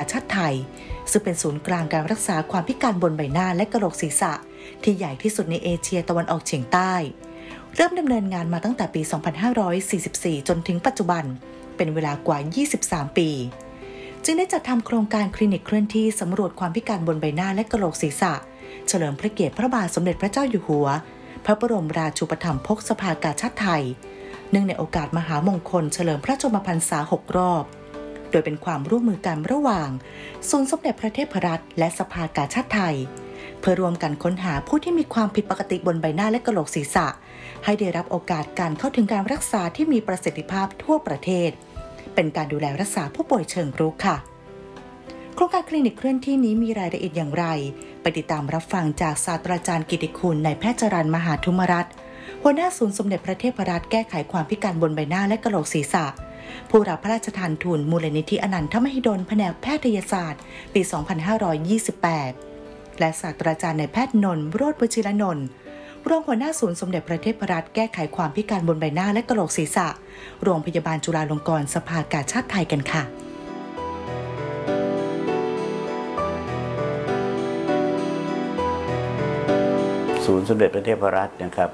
ชาติไทยซึ่งเป็นศูนย์กลางการรักษาความพิการบนใบหน้าและกะโหลกศีรษะที่ใหญ่ที่สุดในเอเชียตะวันออกเฉียงใต้เริ่มดำเนินงานมาตั้งแต่ปี 2544 จนถึงปัจจุบันเป็นเวลากว่า 23 ปีจึงได้จัดทำโครงการคลินิกเคลื่อนที่สำรวจความพิการบนใบหน้าและกะโหลกศีรษะเฉลิมพระเกียรติพระบาทสมเด็จพระเจ้าอยู่หัวพระบรมราชูปถัมภกสภากาชาดไทยเนื่องในโอกาสมหามงคลเฉลิมพระชนมพรรษา 6 รอบโดยเป็นความร่วมมือกันระหว่างศูนย์สมเด็จพระเทพรัตน์และสภากาชาดไทยเพื่อรวมกันค้นหาผู้ที่มีความผิดปกติบนใบหน้าและกะโหลกศีรษะให้ได้รับโอกาสการเข้าถึงการรักษาที่มีประสิทธิภาพทั่วประเทศเป็นการดูแลรักษาผู้ป่วยเชิงรุกค่ะโครงการคลินิกเคลื่อนที่นี้มีรายละเอียดอย่างไรไปติดตามรับฟังจากศาสตราจารย์กิติคุณนายแพทย์จรัญมหาธุมรัตน์หัวหน้าศูนย์สมเด็จพระเทพรัตน์แก้ไขความพิการบนใบหน้าและกะโหลกศีรษะผู้รับพระราชทานทุนมูลนิธิอนันทมหิดลแผนกแพทยศาสตร์ปี 2528 และศาสตราจารย์นายแพทย์นนท์โรจน์วชิรนนท์รองหัวหน้าศูนย์สมเด็จพระเทพรัตน์แก้ไขความพิการบนใบหน้าและกะโหลกศีรษะโรงพยาบาลจุฬาลงกรณ์สภากาชาดไทยกันค่ะศูนย์สมเด็จพระเทพรัตน์นะครับ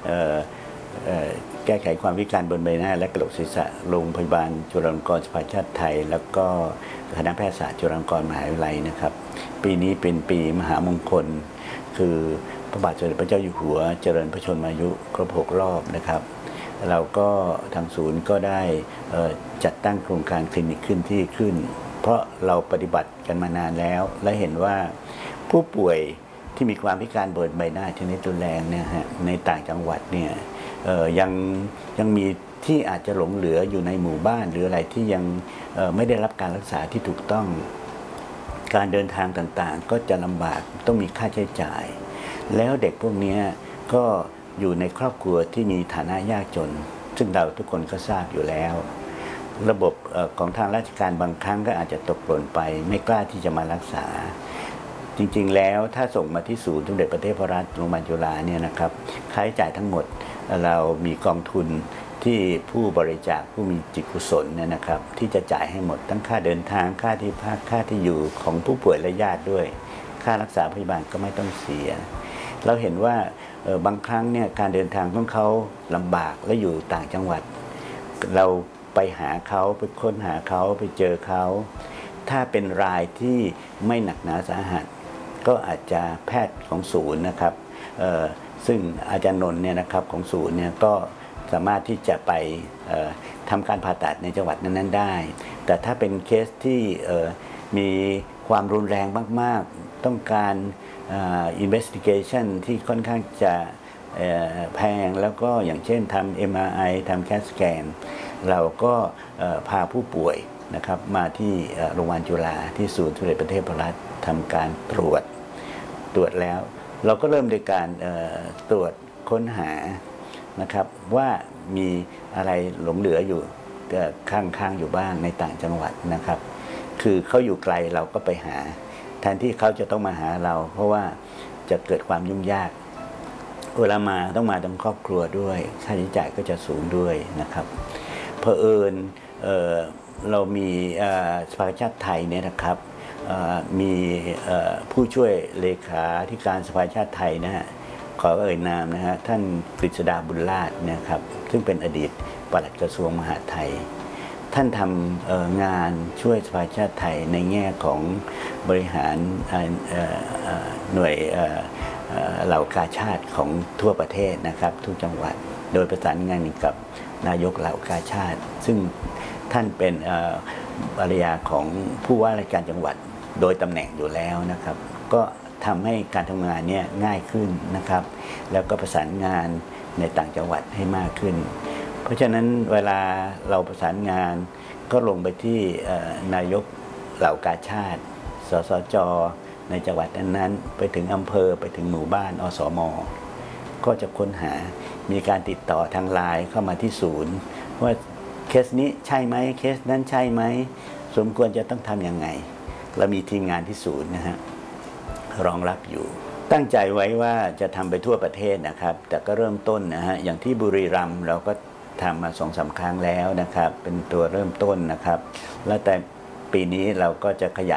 แก้ไขความพิการบนใบหน้าและกะโหลกศีรษะโรงพยาบาลจุฬาลงกรณ์สภากาชาดไทยแล้วก็คณะแพทยศาสตร์จุฬาลงกรณ์มหาวิทยาลัยนะครับปีนี้เป็นปีมหามงคลคือพระบาทสมเด็จพระเจ้าอยู่หัวเจริญพระชนมายุครบ6 รอบนะครับเราก็ทางศูนย์ก็ได้จัดตั้งโครงการคลินิกขึ้นเพราะเราปฏิบัติกันมานานแล้วและเห็นว่าผู้ป่วยที่มีความพิการบนใบหน้าชนิดรุนแรงเนี่ยฮะในต่างจังหวัดเนี่ยยังมีที่อาจจะหลงเหลืออยู่ในหมู่บ้านหรืออะไรที่ยังไม่ได้รับการรักษาที่ถูกต้องการเดินทางต่างๆก็จะลำบากต้องมีค่าใช้จ่ายแล้วเด็กพวกนี้ก็อยู่ในครอบครัวที่มีฐานะยากจนซึ่งเราทุกคนก็ทราบอยู่แล้วระบบของทางราชการบางครั้งก็อาจจะตกหล่นไปไม่กล้าที่จะมารักษาจริงๆแล้วถ้าส่งมาที่ศูนย์สมเด็จพระเทพรัตน์โรงพยาบาลจุฬาเนี่ยนะครับค่าใช้จ่ายทั้งหมดเรามีกองทุนที่ผู้บริจาคผู้มีจิตกุศลเนี่ยนะครับที่จะจ่ายให้หมดทั้งค่าเดินทางค่าที่พักค่าที่อยู่ของผู้ป่วยและญาติด้วยค่ารักษาพยาบาลก็ไม่ต้องเสียเราเห็นว่าบางครั้งเนี่ยการเดินทางของเขาลำบากและอยู่ต่างจังหวัดเราไปหาเขาไปค้นหาเขาไปเจอเขาถ้าเป็นรายที่ไม่หนักหนาสาหัสก็อาจจะแพทย์ของศูนย์นะครับซึ่งอาจารย์นนท์เนี่ยนะครับของศูนย์เนี่ยก็สามารถที่จะไปทำการผ่าตัดในจังหวัดนั้นๆได้แต่ถ้าเป็นเคสที่มีความรุนแรงมากๆต้องการ investigation ที่ค่อนข้างจะแพงแล้วก็อย่างเช่นทำ MRI ทำ CAT scan เราก็พาผู้ป่วยนะครับมาที่โรงพยาบาลจุฬาที่ศูนย์สมเด็จพระเทพรัตน์ทำการตรวจแล้วเราก็เริ่มโดยการตรวจค้นหานะครับว่ามีอะไรหลงเหลืออยู่ข้างๆอยู่บ้างในต่างจังหวัดนะครับคือเขาอยู่ไกลเราก็ไปหาแทนที่เขาจะต้องมาหาเราเพราะว่าจะเกิดความยุ่งยากเวลามาต้องมาทั้งครอบครัวด้วยค่าใช้จ่ายก็จะสูงด้วยนะครับเผอิญเรามีสภากาชาดไทยเนี่ยนะครับมีผู้ช่วยเลขาธิการสภากาชาดไทยนะฮะขอเอ่ยนามนะฮะท่านกฤษดาบุญราชนะครับซึ่งเป็นอดีตปลัดกระทรวงมหาดไทยท่านทำงานช่วยสภากาชาดไทยในแง่ของบริหารหน่วยเหล่ากาชาดของทั่วประเทศนะครับทุกจังหวัดโดยประสานงานกับนายกเหล่ากาชาดซึ่งท่านเป็นภรรยาของผู้ว่าราชการจังหวัดโดยตำแหน่งอยู่แล้วนะครับก็ทำให้การทำงานเนี่ยง่ายขึ้นนะครับแล้วก็ประสานงานในต่างจังหวัดให้มากขึ้นเพราะฉะนั้นเวลาเราประสานงานก็ลงไปที่นายกเหล่ากาชาดสสจ.ในจังหวัดนั้นๆไปถึงอำเภอไปถึงหมู่บ้านอสม.ก็จะค้นหามีการติดต่อทางไลน์เข้ามาที่ศูนย์ว่าเคสนี้ใช่ไหมเคสนั้นใช่ไหมสมควรจะต้องทำยังไงเรามีทีมงานที่ศูนย์นะฮะรองรับอยู่ตั้งใจไว้ว่าจะทำไปทั่วประเทศนะครับแต่ก็เริ่มต้นนะฮะอย่างที่บุรีรัมย์เราก็ทำมา2-3 ครั้งแล้วนะครับเป็นตัวเริ่มต้นนะครับแล้วแต่ปีนี้เราก็จะขยาย